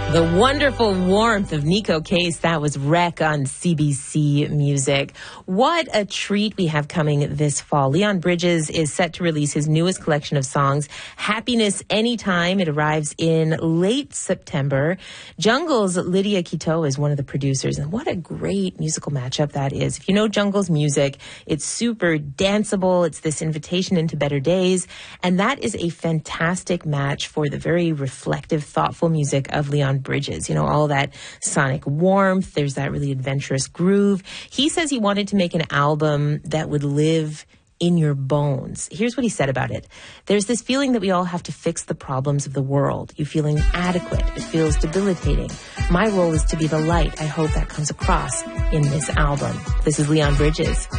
The wonderful warmth of Nico Case. That was Wreck on CBC Music. What a treat we have coming this fall. Leon Bridges is set to release his newest collection of songs, Happiness Anytime. It arrives in late September. Jungle's Lydia Quito is one of the producers, and what a great musical matchup that is. If you know Jungle's music, it's super danceable. It's this invitation into better days, and that is a fantastic match for the very reflective, thoughtful music of Leon Bridges. You know, all that sonic warmth. There's that really adventurous groove. He says he wanted to make an album that would live in your bones. Here's what he said about it. There's this feeling that we all have to fix the problems of the world. You feel inadequate. It feels debilitating. My role is to be the light. I hope that comes across in this album. This is Leon Bridges.